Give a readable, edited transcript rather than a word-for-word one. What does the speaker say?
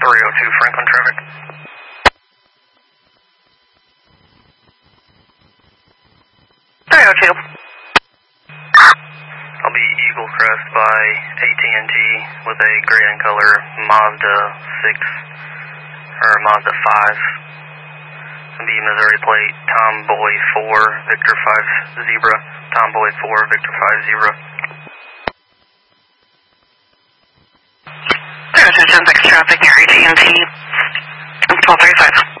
302 Franklin traffic. I'll be Eagle Crest by AT&T with a gray in color Mazda 6 or Mazda 5. It'll be Missouri plate Tomboy 4 Victor 5 Zebra. Tomboy 4 Victor 5 Zebra. 302 traffic near AT&T. 1235.